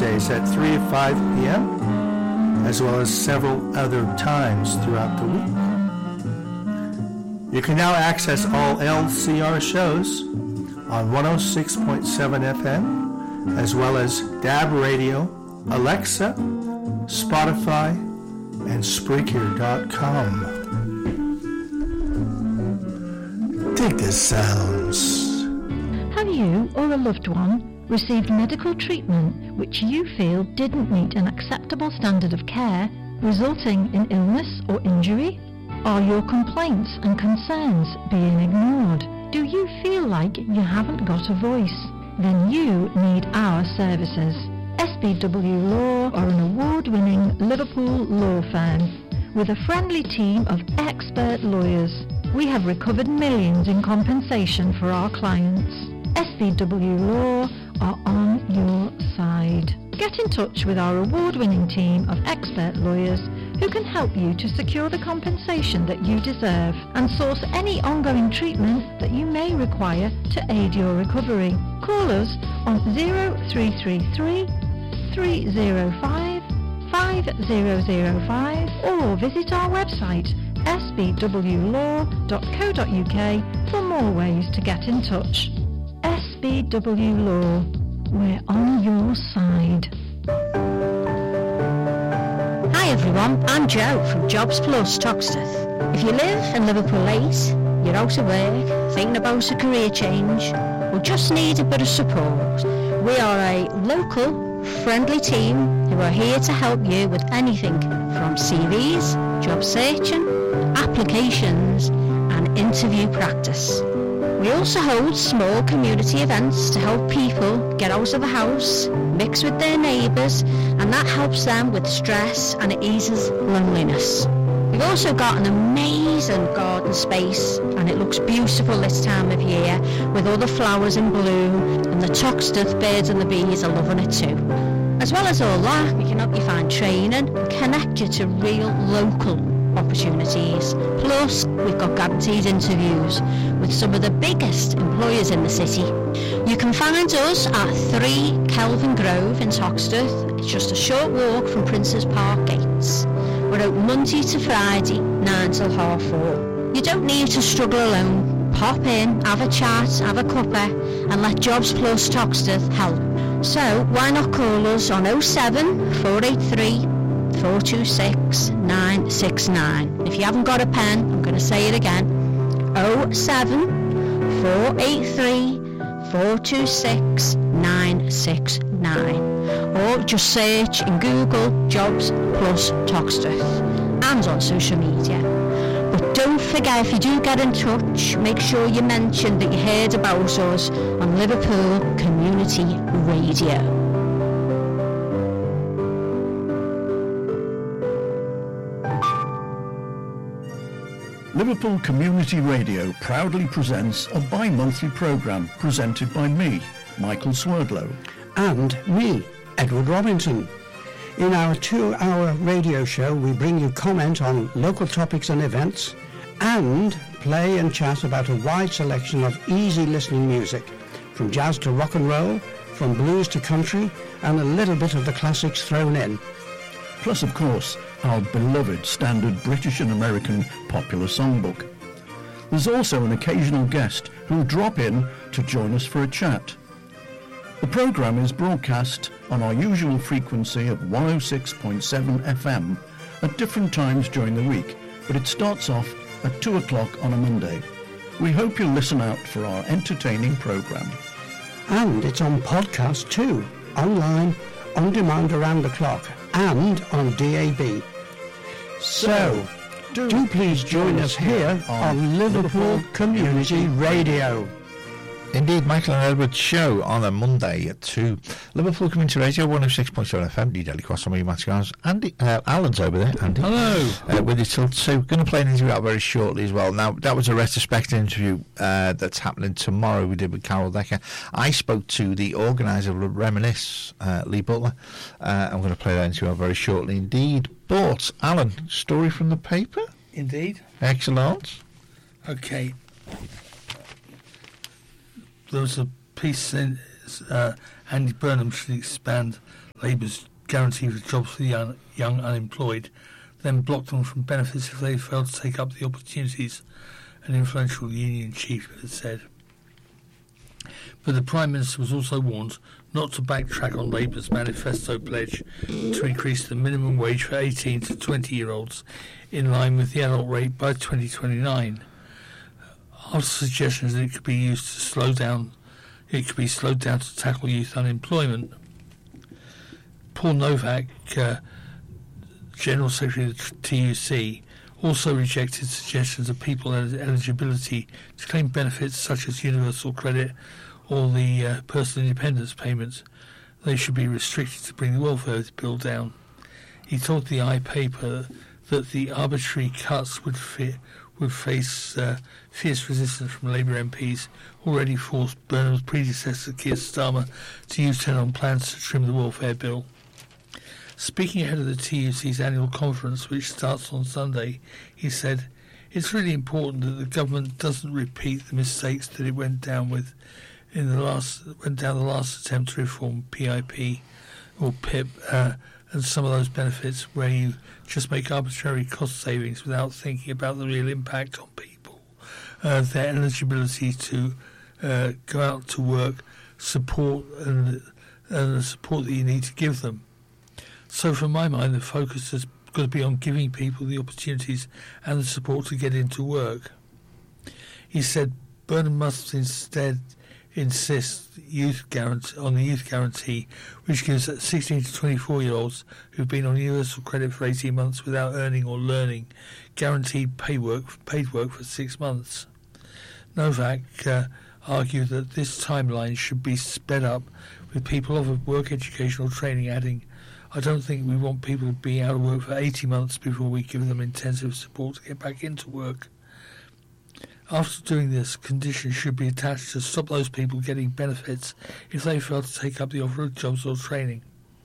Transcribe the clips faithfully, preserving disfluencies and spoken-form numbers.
Tuesdays at three and five p.m., as well as several other times throughout the week. You can now access all L C R shows on one oh six point seven F M, as well as D A B Radio, Alexa, Spotify, and Spreaker dot com. Dig the sounds. Have you or a loved one received medical treatment which you feel didn't meet an acceptable standard of care, resulting in illness or injury? Are your complaints and concerns being ignored? Do you feel like you haven't got a voice? Then you need our services. S B W Law are an award-winning Liverpool law firm with a friendly team of expert lawyers. We have recovered millions in compensation for our clients. S B W Law are on your side. Get in touch with our award-winning team of expert lawyers who can help you to secure the compensation that you deserve and source any ongoing treatment that you may require to aid your recovery. Call us on zero three three three, three zero five, five zero zero five or visit our website s b w law dot co dot u k for more ways to get in touch. S B W Law, we're on your side. Hi everyone, I'm Jo from Jobs Plus Toxteth. If you live in Liverpool eight, you're out of work, thinking about a career change, or just need a bit of support, we are a local, friendly team who are here to help you with anything from C Vs, job searching, applications and interview practice. We also hold small community events to help people get out of the house, mix with their neighbours, and that helps them with stress and it eases loneliness. We've also got an amazing garden space and it looks beautiful this time of year with all the flowers in bloom, and the Toxteth birds and the bees are loving it too. As well as all that, we can help you find training and connect you to real local opportunities. Plus, we've got guaranteed interviews with some of the biggest employers in the city. You can find us at three Kelvin Grove in Toxteth. It's just a short walk from Princes Park gates. We're open Monday to Friday, nine till half four. You don't need to struggle alone. Pop in, have a chat, have a cuppa, and let Jobs Plus Toxteth help. So, why not call us on oh seven, four eight three, four two six, nine six nine. If you haven't got a pen, I'm going to say it again. oh seven, four eight three, four two six, nine six nine. Or just search in Google Jobs Plus Toxteth and on social media. But don't forget, if you do get in touch, make sure you mention that you heard about us on Liverpool Community Radio. Liverpool Community Radio proudly presents a bi-monthly programme presented by me, Michael Swerdlow. And me, Edward Robinson. In our two-hour radio show, we bring you comment on local topics and events and play and chat about a wide selection of easy listening music, from jazz to rock and roll, from blues to country, and a little bit of the classics thrown in. Plus, of course, our beloved standard British and American popular songbook. There's also an occasional guest who'll drop in to join us for a chat. The programme is broadcast on our usual frequency of one oh six point seven F M at different times during the week, but it starts off at two o'clock on a Monday. We hope you'll listen out for our entertaining programme. And it's on podcast too, online, on demand around the clock, and on D A B. So, do, do please join us here on Liverpool Community Radio. Indeed, Michael and Edward's show on a Monday at two. Liverpool Community Radio, one oh six point seven F M, D Daily Cross, I'm Matthew Gans. Andy, uh, Alan's over there, Andy. Hello. Uh, with you till two. Going to play an interview out very shortly as well. Now, that was a retrospective interview uh, that's happening tomorrow we did with Carol Decker. I spoke to the organiser of Reminisce, uh, Lee Butler. Uh, I'm going to play that interview out very shortly indeed. But, Alan, story from the paper? Indeed. Excellent. Okay. There was a piece in uh, Andy Burnham should expand Labour's guarantee for jobs for the young, young unemployed, then block them from benefits if they fail to take up the opportunities, an influential union chief had said. But the Prime Minister was also warned not to backtrack on Labour's manifesto pledge to increase the minimum wage for eighteen to twenty-year-olds in line with the adult rate by twenty twenty-nine. After suggestions that it could be used to slow down, it could be slowed down to tackle youth unemployment. Paul Novak, uh, General Secretary of the T U C, also rejected suggestions of people's eligibility to claim benefits such as universal credit or the uh, personal independence payments. They should be restricted to bring the welfare bill down. He told the I paper that the arbitrary cuts would fit, would face uh, fierce resistance from Labour M Ps, already forced Burnham's predecessor Keir Starmer to U-turn on plans to trim the welfare bill. Speaking ahead of the T U C's annual conference, which starts on Sunday, he said, "It's really important that the government doesn't repeat the mistakes that it went down with in the last went down the last attempt to reform P I P or P I P uh, and some of those benefits where you just make arbitrary cost savings without thinking about the real impact on people, uh, their eligibility to uh, go out to work, support and, and the support that you need to give them." So from my mind, the focus has got to be on giving people the opportunities and the support to get into work. He said Burnham must instead insist youth guarantee, on the youth guarantee, which gives sixteen to twenty-four-year-olds who've been on universal credit for eighteen months without earning or learning guaranteed pay work, paid work for six months. Novak uh, argued that this timeline should be sped up with people offered work educational training, adding, "I don't think we want people to be out of work for eighty months before we give them intensive support to get back into work. After doing this, conditions should be attached to stop those people getting benefits if they fail to take up the offer of jobs or training.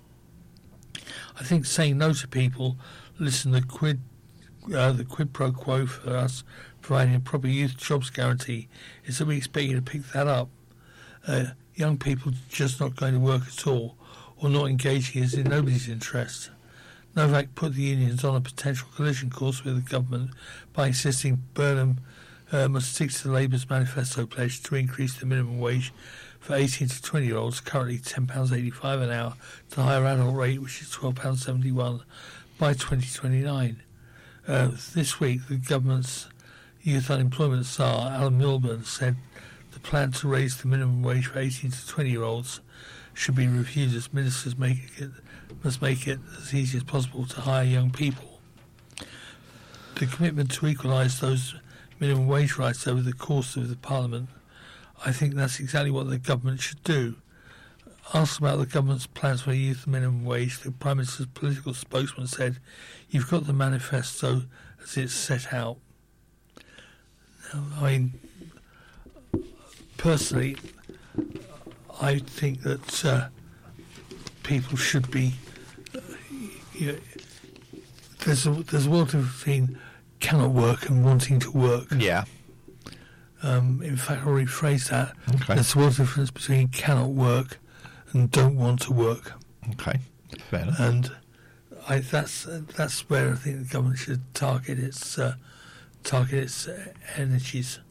I think saying no to people, listen, the quid, uh, the quid pro quo for us providing a proper youth jobs guarantee is that we expect you to pick that up. Uh, young people just not going to work at all or not engaging is in nobody's interest." Novak put the unions on a potential collision course with the government by insisting Burnham uh, must stick to Labour's manifesto pledge to increase the minimum wage for eighteen to twenty-year-olds, currently ten pounds eighty-five an hour, to the higher adult rate, which is twelve pounds seventy-one, by twenty twenty-nine. Uh, this week, the government's youth unemployment czar, Alan Milburn, said the plan to raise the minimum wage for eighteen to twenty-year-olds should be reviewed as ministers make it, must make it as easy as possible to hire young people. The commitment to equalise those minimum wage rights over the course of the Parliament, I think that's exactly what the government should do. Asked about the government's plans for a youth minimum wage, the Prime Minister's political spokesman said, "You've got the manifesto as it's set out." Now, I mean, personally, I think that uh, people should be. Uh, you know, there's a there's a world between cannot work and wanting to work. Yeah. Um, in fact, I'll rephrase that. Okay. There's a world difference between cannot work and don't want to work. Okay. Fair enough. And I, that's that's where I think the government should target its uh, target its uh, energies.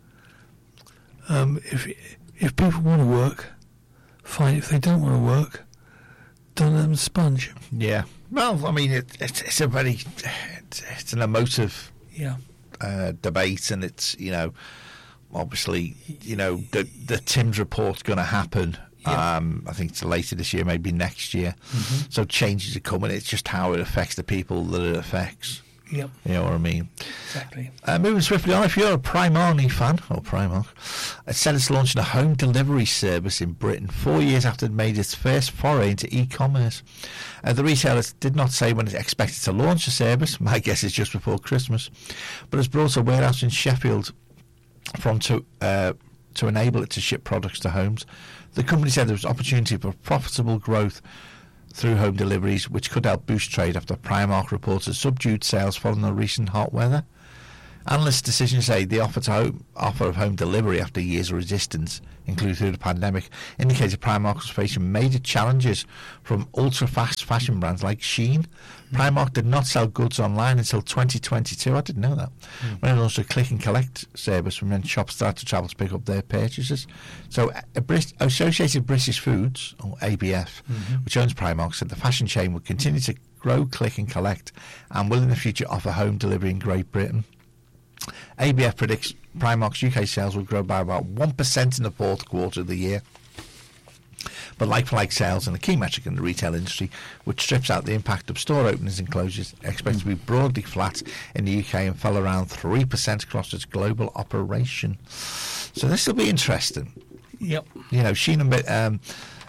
Um, if if people want to work, fine. If they don't want to work, don't let them sponge. Yeah. Well, I mean, it, it, it's a very it's, it's an emotive Yeah. uh, debate, and it's, you know, obviously, you know, the the Tim's report's going to happen. Yeah. Um, I think it's later this year, maybe next year. Mm-hmm. So changes are coming. It's just how it affects the people that it affects. Yep. You know what I mean? Exactly. Uh, moving swiftly on, if you're a Primarni fan, or Primark, it said it's launching a home delivery service in Britain four years after it made its first foray into e-commerce. Uh, the retailer did not say when it expected to launch the service. My guess is just before Christmas. But it's brought a warehouse in Sheffield from to uh, to enable it to ship products to homes. The company said there was opportunity for profitable growth through home deliveries, which could help boost trade after Primark reported subdued sales following the recent hot weather. Analysts' decisions say the offer to home, offer of home delivery after years of resistance, including through the pandemic, indicated Primark was facing major challenges from ultra-fast fashion brands like Shein. Mm. Primark did not sell goods online until twenty twenty-two. I didn't know that. Mm. When it launched a click and collect service, when shops started to travel to pick up their purchases. So, a Brit- Associated British Foods, or A B F, mm-hmm. which owns Primark, said the fashion chain would continue to grow click and collect and will in the future offer home delivery in Great Britain. A B F predicts Primark's U K sales will grow by about one percent in the fourth quarter of the year. But like-for-like sales, and a key metric in the retail industry, which strips out the impact of store openings and closures, expected to be broadly flat in the U K and fell around three percent across its global operation. So this will be interesting. Yep. You know, Shein and um,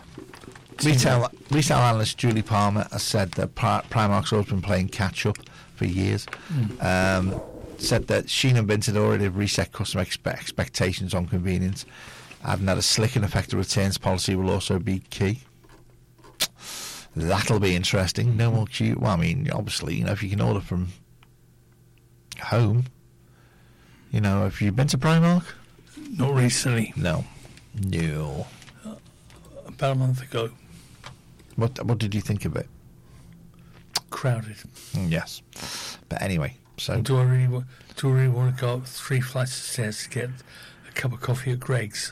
retail retail analyst Julie Palmer has said that Primark's always been playing catch-up for years. Mm. Um, said that Shein and Bint had already reset customer expe- expectations on convenience, adding that a slick and effective returns policy will also be key. That'll be interesting. No more queue. Well, I mean, obviously, you know, if you can order from home, you know, have you been to Primark? Not recently. No. No. Uh, about a month ago. What What did you think of it? Crowded. Yes. But anyway, so... Do I really want, do I really want to go up three flights of stairs to get a cup of coffee at Greg's?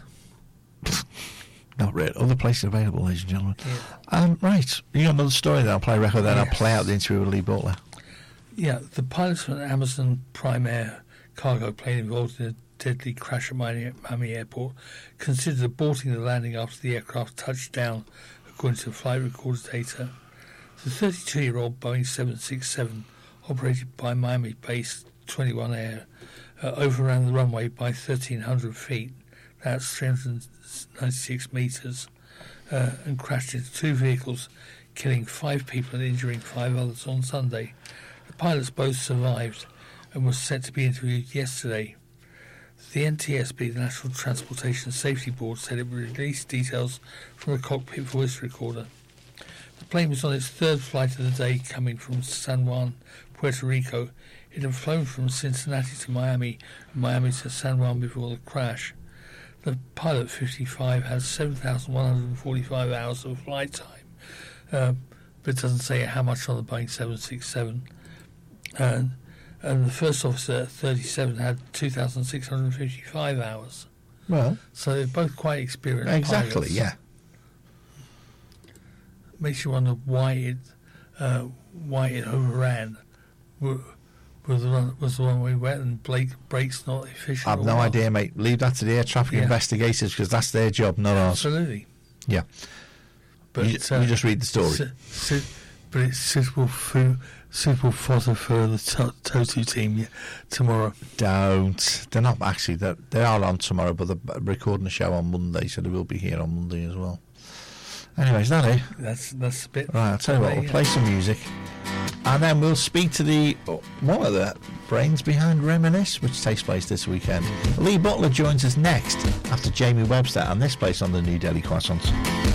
Not really. Other places available, ladies and gentlemen. Yeah. Um, right. You got another story then? I'll play a record then. Yes. I'll play out the interview with Lee Butler. Yeah, the pilots from an Amazon Prime Air cargo plane involved in a deadly crash at Miami Airport considered aborting the landing after the aircraft touched down, according to flight recorder data. The thirty-two-year-old Boeing seven sixty-seven, operated by Miami-based twenty-one Air, uh, overran the runway by thirteen hundred feet, that's three hundred ninety-six metres, uh, and crashed into two vehicles, killing five people and injuring five others on Sunday. The pilots both survived and were set to be interviewed yesterday. The N T S B, the National Transportation Safety Board, said it would release details from a cockpit voice recorder. The plane was on its third flight of the day, coming from San Juan, Puerto Rico. It had flown from Cincinnati to Miami and Miami to San Juan before the crash. The pilot, fifty-five, has seven thousand one hundred forty-five hours of flight time, uh, but it doesn't say how much on the Boeing seven sixty-seven. And, and the first officer, thirty-seven, had two thousand six hundred fifty-five hours. Well, so they're both quite experienced exactly, pilots. Yeah. Makes you wonder why it uh, why it overran. Was the run, was the runway wet and Blake brakes not efficient? I've no what? idea, mate. Leave that to the air traffic yeah. investigators, because that's their job, not ours. Absolutely. Yeah. But you, uh, you just read the story. Su- su- but it's suitable food, suitable fodder for the to- Totu team yeah, tomorrow. Don't. They're not actually. They're, they are on tomorrow, but they're recording a show on Monday, so they will be here on Monday as well. Anyway, is that it? That's that's a bit. Right, I'll tell you what, we'll yeah. play some music. And then we'll speak to the one of the brains behind Reminisce, which takes place this weekend. Lee Butler joins us next after Jamie Webster and this place on the New Delhi Croissants.